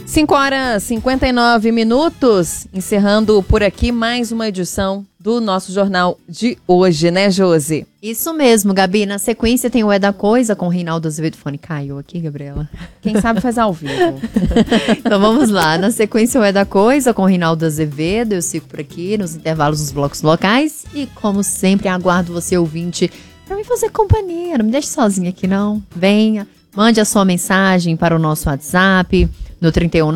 5h59, encerrando por aqui mais uma edição do nosso jornal de hoje, né, Josi? Isso mesmo, Gabi. Na sequência tem o É da Coisa com o Reinaldo Azevedo. Fone caiu aqui, Gabriela. Quem sabe faz ao vivo. Então vamos lá. Na sequência o É da Coisa com o Reinaldo Azevedo. Eu sigo por aqui nos intervalos dos blocos locais. E como sempre, aguardo você, ouvinte, pra me fazer companhia. Não me deixe sozinha aqui, não. Venha, mande a sua mensagem para o nosso WhatsApp no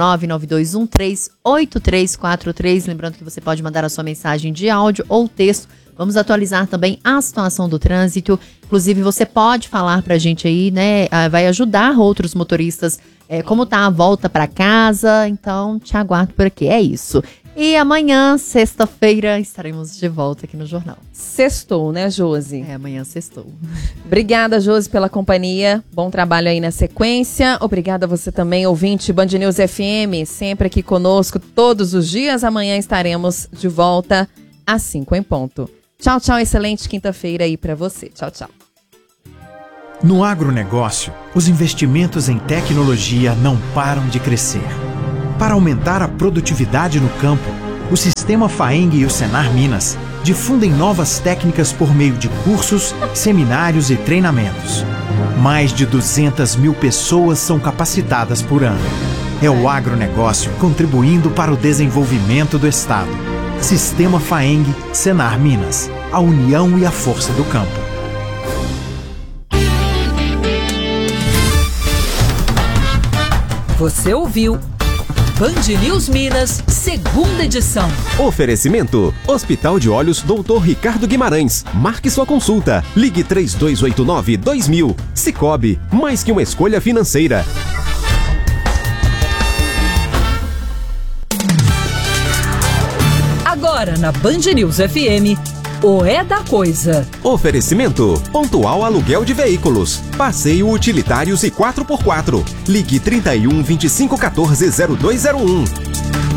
319-9213-8343. Lembrando que você pode mandar a sua mensagem de áudio ou texto. Vamos atualizar também a situação do trânsito. Inclusive, você pode falar pra gente aí, né? Vai ajudar outros motoristas, como tá a volta pra casa. Então, te aguardo por aqui. É isso. E amanhã, sexta-feira, estaremos de volta aqui no Jornal. Sextou, né, Josi? Amanhã sextou. Obrigada, Josi, pela companhia. Bom trabalho aí na sequência. Obrigada a você também, ouvinte Band News FM, sempre aqui conosco todos os dias. Amanhã estaremos de volta às 5 em ponto. Tchau, tchau. Excelente quinta-feira aí pra você. Tchau, tchau. No agronegócio, os investimentos em tecnologia não param de crescer. Para aumentar a produtividade no campo, o Sistema FAENG e o Senar Minas difundem novas técnicas por meio de cursos, seminários e treinamentos. Mais de 200 mil pessoas são capacitadas por ano. É o agronegócio contribuindo para o desenvolvimento do Estado. Sistema FAENG, Senar Minas. A união e a força do campo. Você ouviu Band News Minas, segunda edição. Oferecimento: Hospital de Olhos Dr. Ricardo Guimarães. Marque sua consulta. Ligue 3289-2000. Sicoob, mais que uma escolha financeira. Agora na Band News FM, o É da Coisa. Oferecimento: Pontual Aluguel de Veículos. Passeio Utilitários e 4x4. Ligue 31 25 14 0201.